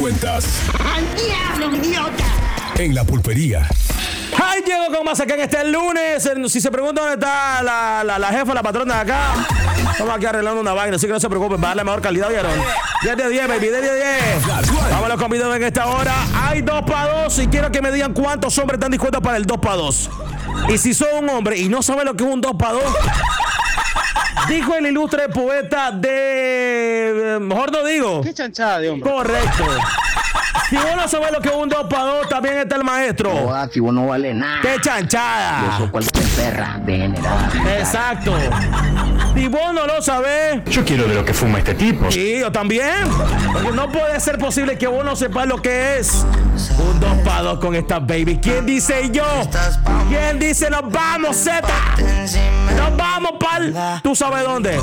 Cuentas. ¡Al diablo, idiota! En la pulpería. ¡Ay, llego con más acá en este lunes! Si se pregunta dónde está la jefa, la patrona de acá, estamos aquí arreglando una vaina, así que no se preocupen, va a dar la mejor calidad, ¿vieron? 10 de 10, baby, 10 de 10. Vámonos con video en esta hora. Hay 2 para 2 y quiero que me digan cuántos hombres están dispuestos para el 2 para 2. Y si son un hombre y no saben lo que es un 2 para 2, dijo el ilustre poeta de... mejor no digo. Qué chanchada de hombre. Correcto. Si vos no sabes lo que es un 2 para 2, también está el maestro. No, si vos no vale nada. ¡Qué chanchada! Yo soy cualquier perra degenerada. Exacto. Si vos no lo sabés. Yo quiero de lo que fuma este tipo. Sí, yo también. Porque no puede ser posible que vos no sepas lo que es un 2 para 2 con esta baby. ¿Quién dice yo? ¿Quién dice nos vamos, Z? Nos vamos pal. ¿Tú sabes dónde?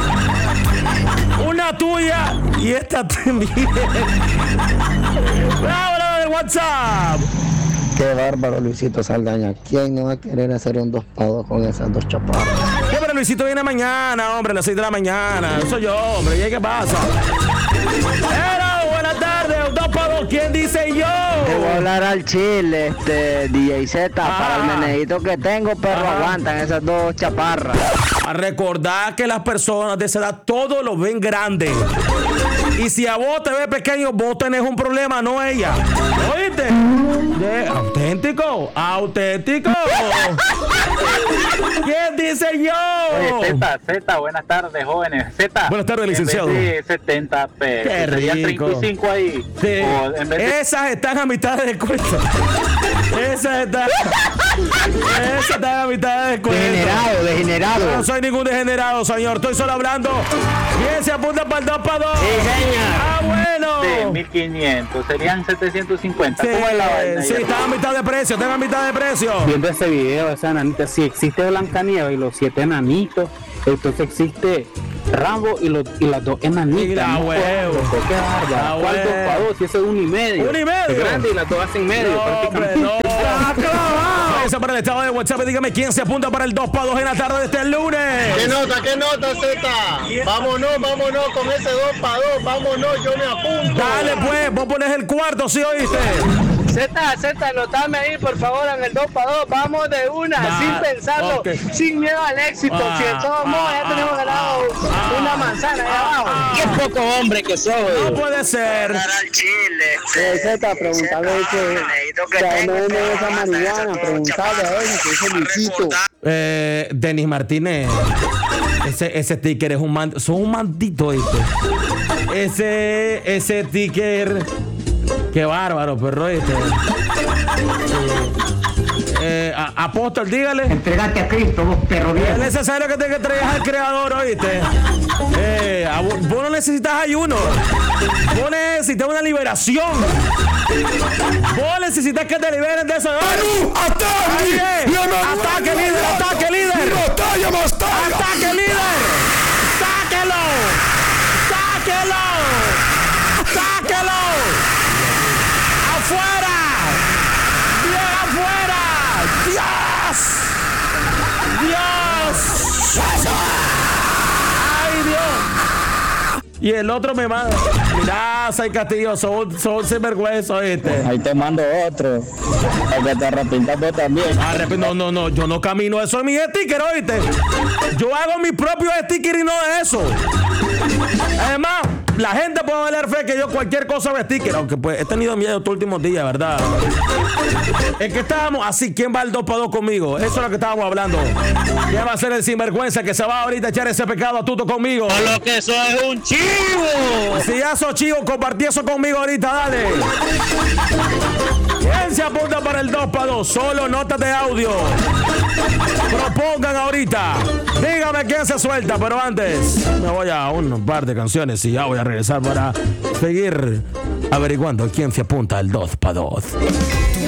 Una tuya y esta también. ¡Vámonos de WhatsApp! Qué bárbaro, Luisito Saldaña. ¿Quién no va a querer hacer un 2 para 2 con esas dos chaparras? ¿Qué? Pero Luisito viene mañana, hombre, a las 6 de la mañana. Eso soy yo, hombre. ¿Y qué pasa? Hello, buenas tardes. Un 2 para 2. ¿Quién dice yo? Te voy a hablar al chile, DJ Z. Para el meneíto que tengo, perro, aguantan esas dos chaparras. A recordar que las personas de esa edad todo lo ven grande. Y si a vos te ves pequeño, vos tenés un problema, no ella. ¿Oíste? Auténtico, auténtico. ¿Quién dice yo? Oye, Z, buenas tardes, jóvenes. Z. Buenas tardes, licenciado. En vez de 70 pesos. Qué Serían rico. 35 ahí. Sí. O en vez de... Esas están a mitad de descuento. Esas están a mitad de descuento. Degenerado. No soy ningún degenerado, señor. Estoy solo hablando. ¿Quién se apunta para el 2 para 2? Ah, bueno. de 1500, serían 750. Sí, ¿Cómo es la vaina? sí, están a mitad de precio, están a mitad de precio. Viendo ese video, esa nanita, si existe Blancanieves y los 7 enanitos, entonces existe Rambo y las 2 enanitas. Y la ¿no? huevo. Qué bárbaro. ¿Cuál 2 para 2? Si ese es 1,5. 1,5. Es grande y las 2 hacen medio. No, hombre, no. Váyanse para el estado de WhatsApp y dígame quién se apunta para el 2 para 2 en la tarde de este lunes. ¿Qué nota, Z? Vámonos con ese 2 para 2, vámonos, yo me apunto. Dale pues, vos pones el cuarto, ¿sí oíste? Z, anotame ahí por favor en el 2 para 2, vamos de una, sin pensarlo, sin miedo al éxito. Si de todos modos ya tenemos ganado una manzana ahí abajo. Qué poco hombre que soy. No puede ser. Z, preguntale que a dónde vende esa marihuana, preguntale a él, que dice Luisito. Denis Martínez, ese sticker es un maldito, ¿viste? Ese sticker, qué bárbaro, perro, ¿viste? Apóstol, dígale. Entregate a Cristo, vos perro viejo. Es necesario que te entregues al creador, ¿oíste? Vos no necesitas ayuno. Vos necesitas una liberación. Vos necesitas que te liberen de eso. ¡Ataque! ¡Ataque, líder! ¡Ataque, líder! ¡Batalla más tarde! ¡Ataque, líder! ¡Sáquelo! ¡Sáquelo! ¡Sáquelo! ¡Afuera! ¡Bien afuera! ¡Dios! ¡Dios! ¡Ay, Dios! Y el otro me manda. Mirá, Say Castillo, son sinvergüenza, ¿oíste? Ahí te mando otro. Para que te arrepientas vos también. No, yo no camino eso en mi sticker, ¿oíste? Yo hago mi propio sticker y no de eso. Además, la gente puede valer fe que yo cualquier cosa hago sticker, aunque pues he tenido miedo estos últimos días, ¿verdad? Es que estábamos así, ¿quién va al 2 para 2 conmigo? Eso es lo que estábamos hablando. ¿Quién va a ser el sinvergüenza que se va ahorita a echar ese pecado a tuto conmigo? Lo que eso es un chivo. Si ya sos chivo, compartí eso conmigo ahorita, dale. ¿Quién se apunta para el 2 para 2? Solo notas de audio. Propongan ahorita. Dígame quién se suelta, pero antes me voy a un par de canciones y ya voy a regresar para seguir averiguando quién se apunta al 2 para 2.